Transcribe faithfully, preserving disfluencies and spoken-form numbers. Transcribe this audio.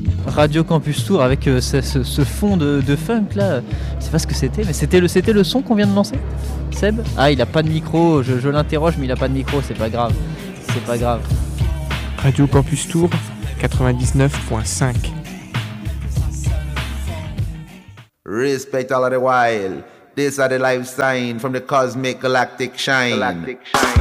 Radio Campus Tour avec euh, ce, ce, ce fond de, de funk là. Je sais pas ce que c'était, mais c'était le, c'était le son qu'on vient de lancer, Seb? Ah, il a pas de micro, je, je l'interroge, mais il a pas de micro, c'est pas grave. C'est pas grave. Radio Campus Tour quatre-vingt-dix-neuf point cinq. Respect all of the while. This are the life sign from the cosmic galactic shine. Galactic shine.